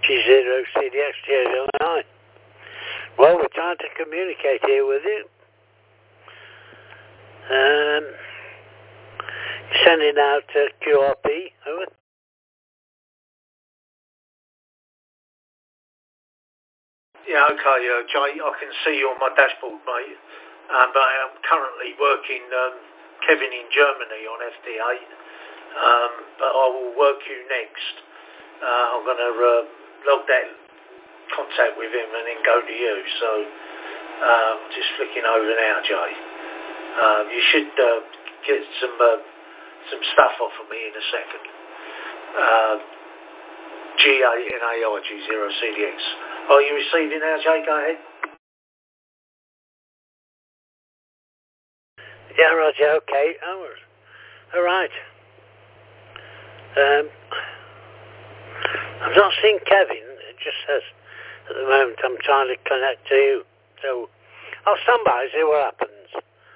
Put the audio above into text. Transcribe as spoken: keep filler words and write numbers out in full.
G zero C D X zero nine. Well, we're trying to communicate here with you. Um, sending out uh, Q R P, over. Yeah, okay, uh, Jay, I can see you on my dashboard, mate. Um, but I am currently working um, Kevin in Germany on F D A. Um, but I will work you next. Uh, I'm going to uh, log that contact with him and then go to you. So um, just flicking over now, Jay. Um, you should uh, get some uh, some stuff off of me in a second. Uh, G A N A I G zero C D X. Are you receiving now, Jay? Go ahead. Yeah, Roger, okay. Oh, all right. Um, I've not seen Kevin. It just says at the moment I'm trying to connect to you. So I'll stand by and see what happens.